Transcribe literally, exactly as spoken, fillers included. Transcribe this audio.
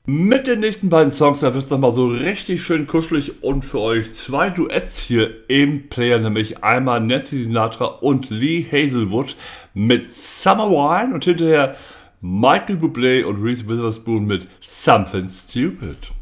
Mit den nächsten beiden Songs, da wird es nochmal so richtig schön kuschelig und für euch zwei Duets hier im Player, nämlich einmal Nancy Sinatra und Lee Hazelwood mit Summer Wine und hinterher Michael Bublé und Reese Witherspoon mit Something Stupid.